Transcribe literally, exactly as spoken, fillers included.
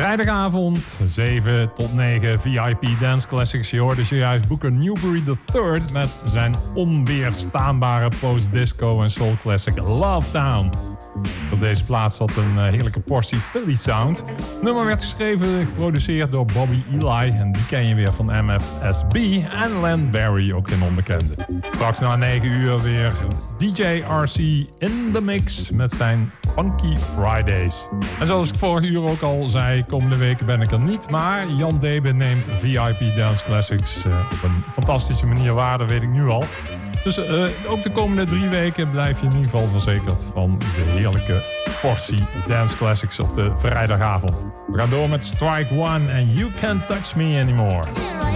Vrijdagavond, zeven tot negen, V I P Dance Classics. Je hoorde zojuist Booker Newberry de derde met zijn onweerstaanbare post-disco en soul classic Love Town. Op deze plaats zat een heerlijke portie Philly sound. Het nummer werd geschreven en geproduceerd door Bobby Eli. En die ken je weer van M F S B en Len Barry, ook geen onbekende. Straks na negen uur weer D J R C in the mix met zijn Funky Fridays. En zoals ik vorige uur ook al zei, komende weken ben ik er niet. Maar Jan Debe neemt V I P Dance Classics uh, op een fantastische manier waar, dat weet ik nu al. Dus uh, ook de komende drie weken blijf je in ieder geval verzekerd van de heerlijke portie Dance Classics op de vrijdagavond. We gaan door met Strike One en You Can't Touch Me Anymore.